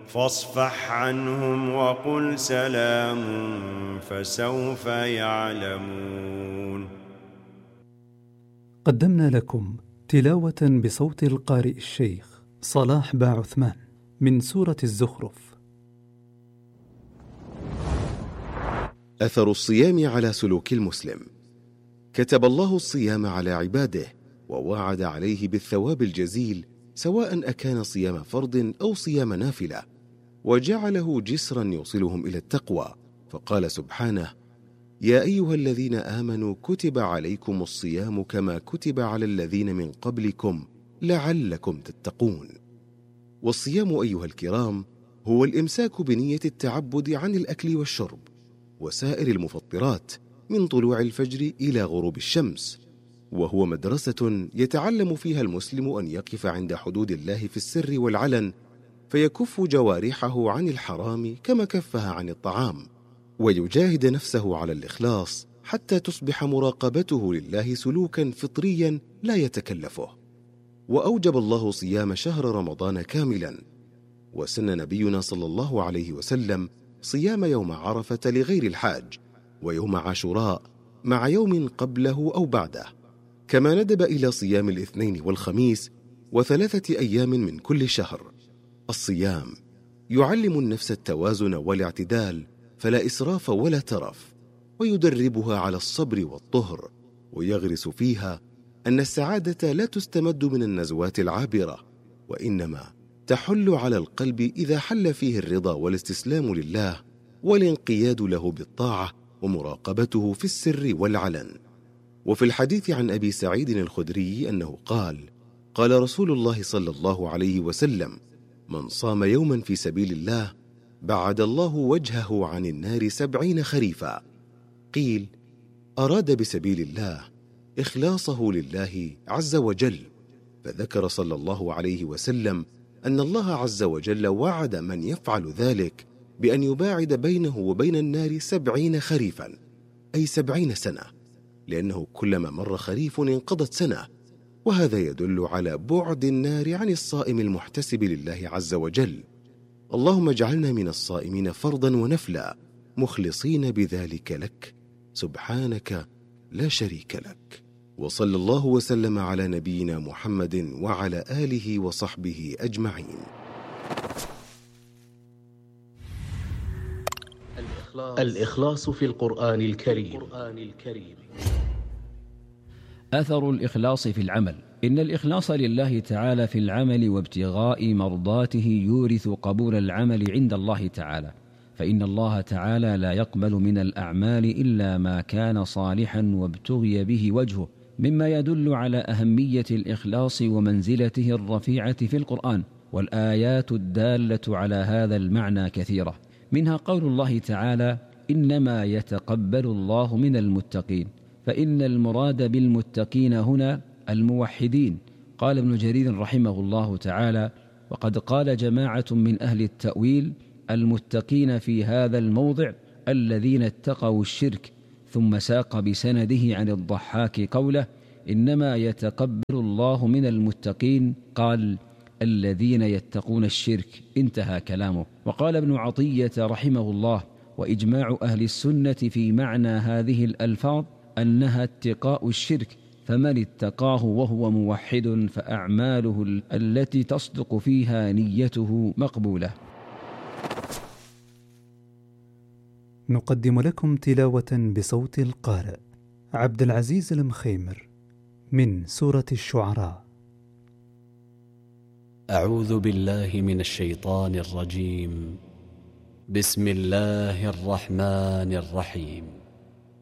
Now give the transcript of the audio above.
فاصفح عنهم وقل سلام فسوف يعلمون. قدمنا لكم تلاوة بصوت القارئ الشيخ صلاح باعثمان من سورة الزخرف. أثر الصيام على سلوك المسلم. كتب الله الصيام على عباده ووعد عليه بالثواب الجزيل، سواء أكان صيام فرض أو صيام نافلة، وجعله جسرا يوصلهم إلى التقوى، فقال سبحانه: يا أيها الذين آمنوا كتب عليكم الصيام كما كتب على الذين من قبلكم لعلكم تتقون. والصيام أيها الكرام هو الإمساك بنية التعبد عن الأكل والشرب وسائر المفطرات من طلوع الفجر إلى غروب الشمس، وهو مدرسة يتعلم فيها المسلم أن يقف عند حدود الله في السر والعلن، فيكف جوارحه عن الحرام كما كفها عن الطعام، ويجاهد نفسه على الإخلاص حتى تصبح مراقبته لله سلوكا فطريا لا يتكلفه. وأوجب الله صيام شهر رمضان كاملا، وسن نبينا صلى الله عليه وسلم صيام يوم عرفة لغير الحاج، ويوم عاشوراء مع يوم قبله أو بعده، كما ندب إلى صيام الاثنين والخميس و3 أيام من كل شهر. الصيام يعلم النفس التوازن والاعتدال، فلا إسراف ولا ترف، ويدربها على الصبر والطهر، ويغرس فيها أن السعادة لا تستمد من النزوات العابرة، وإنما تحل على القلب إذا حل فيه الرضا والاستسلام لله والانقياد له بالطاعة ومراقبته في السر والعلن. وفي الحديث عن أبي سعيد الخدري أنه قال: قال رسول الله صلى الله عليه وسلم: من صام يوما في سبيل الله بعد الله وجهه عن النار 70 خريفا. قيل: أراد بسبيل الله إخلاصه لله عز وجل، فذكر صلى الله عليه وسلم أن الله عز وجل وعد من يفعل ذلك بأن يباعد بينه وبين النار 70 خريفا، أي 70 سنة، لأنه كلما مر خريف انقضت سنة، وهذا يدل على بعد النار عن الصائم المحتسب لله عز وجل. اللهم اجعلنا من الصائمين فرضا ونفلا مخلصين بذلك لك، سبحانك لا شريك لك. وصلى الله وسلم على نبينا محمد وعلى آله وصحبه أجمعين. الإخلاص في القرآن الكريم. أثر الإخلاص في العمل. إن الإخلاص لله تعالى في العمل وابتغاء مرضاته يورث قبول العمل عند الله تعالى، فإن الله تعالى لا يقبل من الأعمال إلا ما كان صالحا وابتغي به وجهه، مما يدل على أهمية الإخلاص ومنزلته الرفيعة في القرآن. والآيات الدالة على هذا المعنى كثيرة، منها قول الله تعالى: إنما يتقبل الله من المتقين، فإن المراد بالمتقين هنا الموحدين. قال ابن جرير رحمه الله تعالى: وقد قال جماعة من أهل التأويل: المتقين في هذا الموضع الذين اتقوا الشرك. ثم ساق بسنده عن الضحاك قوله: إنما يتقبل الله من المتقين، قال: الذين يتقون الشرك. انتهى كلامه. وقال ابن عطية رحمه الله: وإجماع أهل السنة في معنى هذه الألفاظ أنها اتقاء الشرك، فمن اتقاه وهو موحد فأعماله التي تصدق فيها نيته مقبولة. نقدم لكم تلاوة بصوت القارئ عبد العزيز المخيمر من سورة الشعراء. أعوذ بالله من الشيطان الرجيم. بسم الله الرحمن الرحيم.